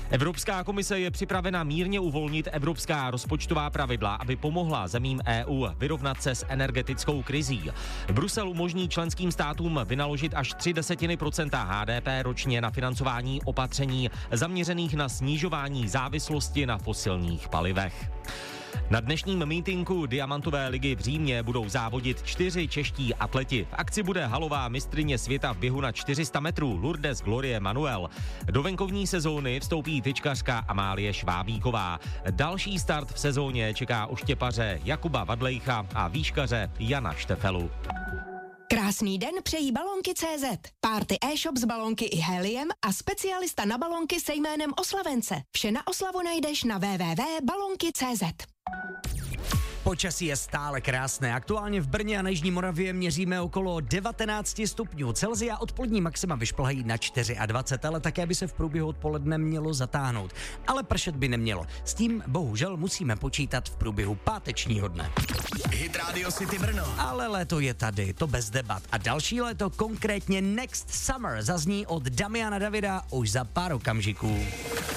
Evropská komise je připravena mírně uvolnit evropská rozpočtová pravidla, aby pomohla zemím EU vyrovnat se s energetickou krizí. Brusel umožní členským státům vynaložit až 0,3% HDP ročně na financování opatření zaměřených na snižování závislosti na fosilních palivech. Na dnešním mítinku Diamantové ligy v Římě budou závodit 4 čeští atleti. V akci bude halová mistryně světa v běhu na 400 metrů Lourdes Glorie Manuel. Do venkovní sezóny vstoupí tyčkařka Amálie Švábíková. Další start v sezóně čeká oštěpaře Jakuba Vadlejcha a výškaře Jana Štefelu. Krásný den přejí Balonky.cz. Party e-shop s balonky i heliem a specialista na balonky se jménem Oslavence. Vše na oslavu najdeš na www.balonky.cz. Počasí je stále krásné. Aktuálně v Brně a na Jižní Moravě měříme okolo 19 stupňů Celsia. Odpolední maxima vyšplhají na 24, ale také by se v průběhu odpoledne mělo zatáhnout. Ale pršet by nemělo. S tím bohužel musíme počítat v průběhu pátečního dne. Hit Radio City Brno. Ale léto je tady, to bez debat. A další léto, konkrétně Next Summer, zazní od Damiana Davida už za pár okamžiků.